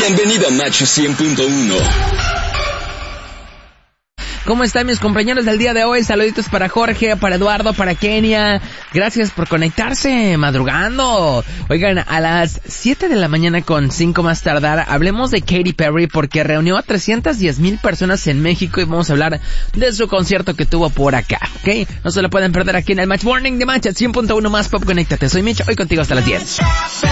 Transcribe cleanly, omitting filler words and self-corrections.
Bienvenido a Match 100.1. ¿Cómo están mis compañeros del día de hoy? Saluditos para Jorge, para Eduardo, para Kenia. Gracias por conectarse madrugando. Oigan, a las 7 de la mañana con 5 más tardar, hablemos de Katy Perry porque reunió a 310,000 personas en México y vamos a hablar de su concierto que tuvo por acá, ¿ok? No se lo pueden perder aquí en el Match Morning de Match 100.1 más Pop. Conéctate, soy Mitch, hoy contigo hasta las 10.